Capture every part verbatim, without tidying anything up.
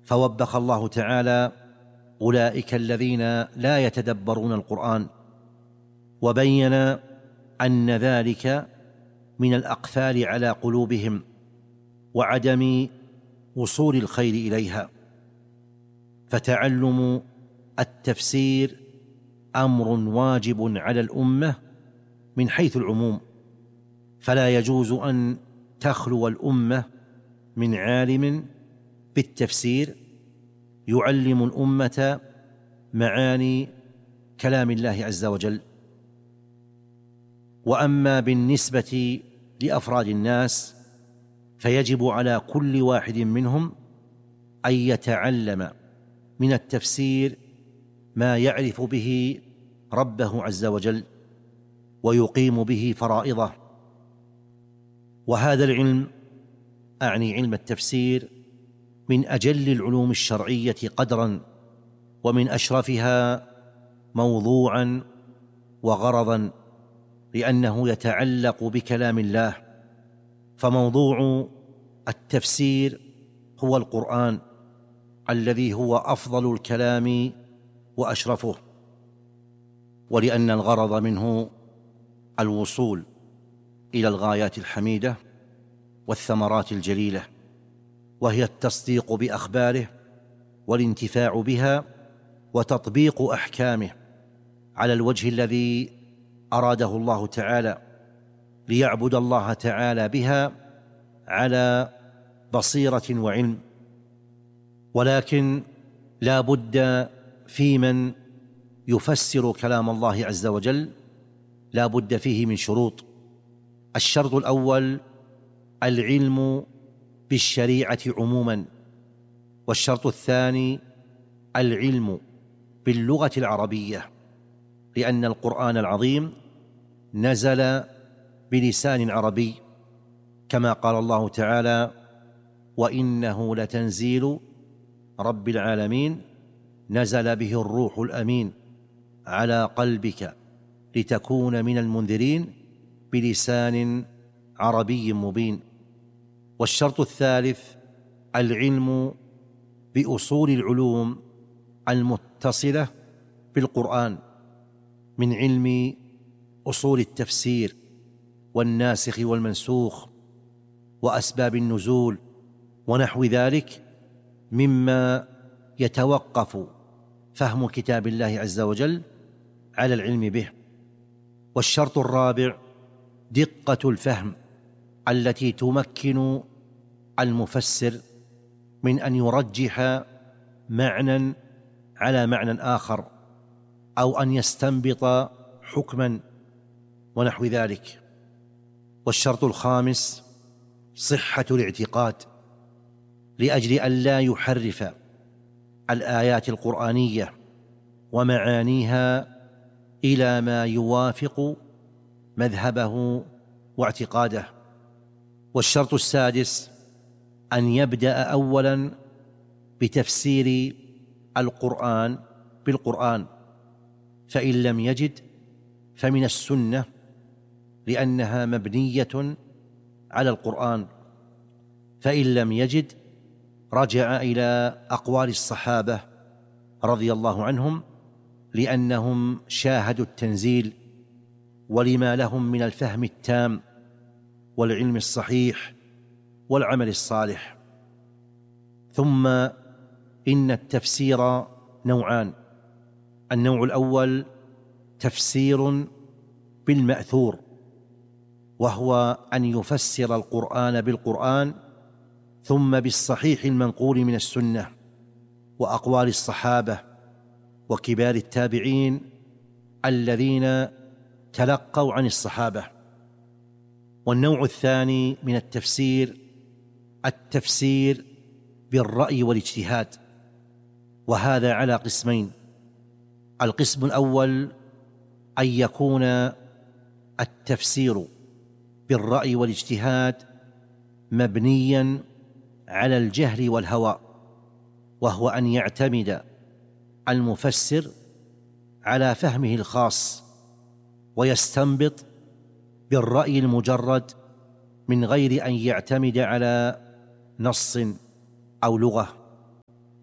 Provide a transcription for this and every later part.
فوبخ الله تعالى أولئك الذين لا يتدبرون القرآن، وبين أن ذلك من الأقفال على قلوبهم وعدم وصول الخير إليها. فتعلم التفسير أمر واجب على الأمة من حيث العموم، فلا يجوز أن تخلو الأمة من عالم بالتفسير يعلم الأمة معاني كلام الله عز وجل. وأما بالنسبة لأفراد الناس فيجب على كل واحد منهم أن يتعلم من التفسير ما يعرف به ربه عز وجل ويقيم به فرائضه. وهذا العلم، أعني علم التفسير، من أجل العلوم الشرعية قدرا، ومن أشرفها موضوعا وغرضا، لأنه يتعلق بكلام الله. فموضوع التفسير هو القرآن الذي هو أفضل الكلام وأشرفه، ولأن الغرض منه الوصول إلى الغايات الحميدة والثمرات الجليلة، وهي التصديق بأخباره والانتفاع بها وتطبيق أحكامه على الوجه الذي أراده الله تعالى، ليعبد الله تعالى بها على بصيرة وعلم. ولكن لا بد في من يفسر كلام الله عز وجل لا بد فيه من شروط. الشرط الأول العلم بالشريعة عموما، والشرط الثاني العلم باللغة العربية، لأن القرآن العظيم نزل بلسان عربي، كما قال الله تعالى: وإنه لتنزيل رب العالمين نزل به الروح الأمين على قلبك لتكون من المنذرين بلسان عربي مبين. والشرط الثالث العلم بأصول العلوم المتصلة بالقرآن، من علم أصول التفسير والناسخ والمنسوخ وأسباب النزول ونحو ذلك، مما يتوقف فهم كتاب الله عز وجل على العلم به. والشرط الرابع دقة الفهم التي تمكن المفسر من أن يرجح معنى على معنى آخر، أو أن يستنبط حكما ونحو ذلك. والشرط الخامس صحة الاعتقاد، لأجل أن لا يحرف الآيات القرآنية ومعانيها إلى ما يوافق مذهبه واعتقاده. والشرط السادس أن يبدأ أولا بتفسير القرآن بالقرآن، فإن لم يجد فمن السنة، لأنها مبنية على القرآن، فإن لم يجد رجع إلى أقوال الصحابة رضي الله عنهم، لأنهم شاهدوا التنزيل ولما لهم من الفهم التام والعلم الصحيح والعمل الصالح. ثم إن التفسير نوعان: النوع الأول تفسير بالمأثور، وهو أن يفسر القرآن بالقرآن ثم بالصحيح المنقول من السنة وأقوال الصحابة وكبار التابعين الذين تلقوا عن الصحابة. والنوع الثاني من التفسير التفسير بالرأي والاجتهاد، وهذا على قسمين: القسم الأول أن يكون التفسير بالرأي والاجتهاد مبنيا على الجهل والهوى، وهو أن يعتمد المفسر على فهمه الخاص ويستنبط بالرأي المجرد من غير أن يعتمد على نص أو لغة.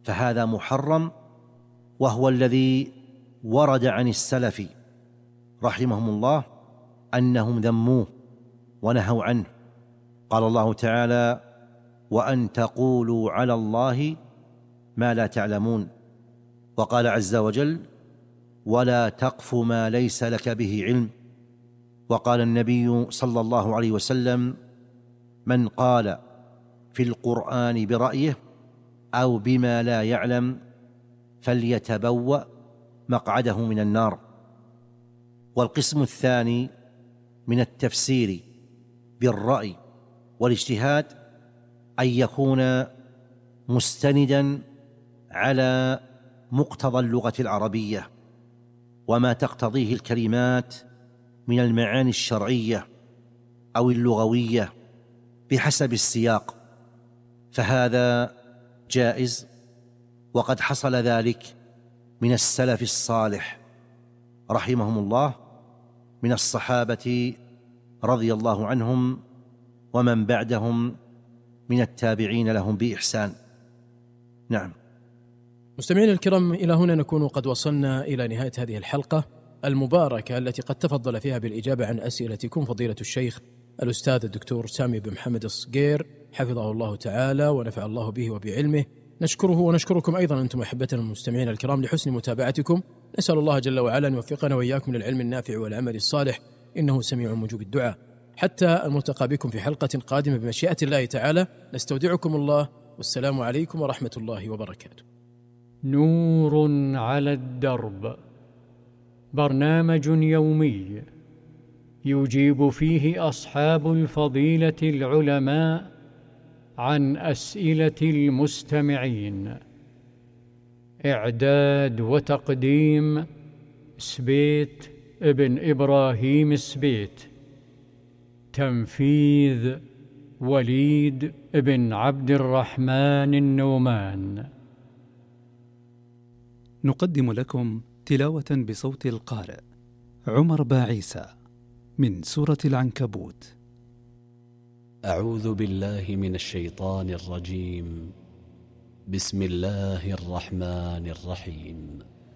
فهذا محرم، وهو الذي ورد عن السلف رحمهم الله أنهم ذموه ونهوا عنه. قال الله تعالى: وأن تقولوا على الله ما لا تعلمون. وقال عز وجل: ولا تقف ما ليس لك به علم. وقال النبي صلى الله عليه وسلم: من قال في القرآن برأيه أو بما لا يعلم فليتبوأ مقعده من النار. والقسم الثاني من التفسير بالرأي والاجتهاد أن يكون مستندا على مقتضى اللغة العربية وما تقتضيه الكلمات من المعاني الشرعية أو اللغوية بحسب السياق، فهذا جائز، وقد حصل ذلك من السلف الصالح رحمهم الله من الصحابة رضي الله عنهم ومن بعدهم من التابعين لهم بإحسان. نعم. مستمعينا الكرام، إلى هنا نكون قد وصلنا إلى نهاية هذه الحلقة المباركة التي قد تفضل فيها بالإجابة عن أسئلتكم فضيلة الشيخ الأستاذ الدكتور سامي بن محمد الصقير حفظه الله تعالى ونفع الله به وبعلمه. نشكره ونشكركم أيضا أنتم أحبتنا المستمعين الكرام لحسن متابعتكم. نسأل الله جل وعلا أن يوفقنا وإياكم للعلم النافع والعمل الصالح، إنه سميع مجيب الدعاء. حتى الملتقى بكم في حلقة قادمة بمشيئة الله تعالى، نستودعكم الله، والسلام عليكم ورحمة الله وبركاته. نور على الدرب، برنامج يومي يجيب فيه أصحاب الفضيلة العلماء عن أسئلة المستمعين. إعداد وتقديم سبيت ابن إبراهيم سبيت. تنفيذ وليد ابن عبد الرحمن النومان. نقدم لكم تلاوة بصوت القارئ عمر باعيسى من سورة العنكبوت. أعوذ بالله من الشيطان الرجيم. بسم الله الرحمن الرحيم.